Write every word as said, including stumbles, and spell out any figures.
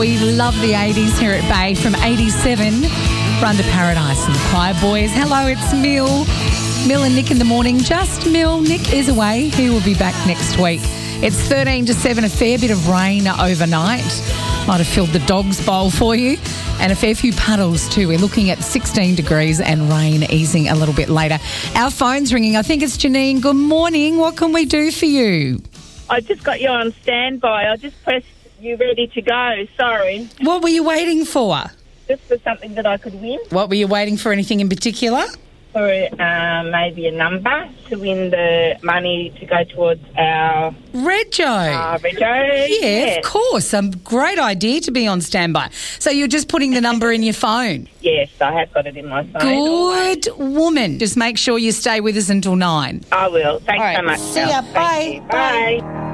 We love the eighties here at Bay from eighty-seven. Run to Paradise and the Choir Boys. Hello, it's Mill. Mill and Nick in the morning. Just Mill. Nick is away. He will be back next week. It's thirteen to seven, a fair bit of rain overnight. Might have filled the dog's bowl for you. And a fair few puddles too. We're looking at sixteen degrees and rain easing a little bit later. Our phone's ringing. I think it's Janine. Good morning. What can we do for you? I just got you on standby. I just pressed you ready to go. Sorry. What were you waiting for? Just for something that I could win. What were you waiting for? Anything in particular? For uh, maybe a number to win the money to go towards our... Rego. Uh, Rego. Yeah, Yes. of course. A great idea to be on standby. So you're just putting the number in your phone? Yes, I have got it in my phone. Good woman. Just make sure you stay with us until nine. I will. Thanks All right. so much. See ya. Thank Bye. you. Bye. Bye.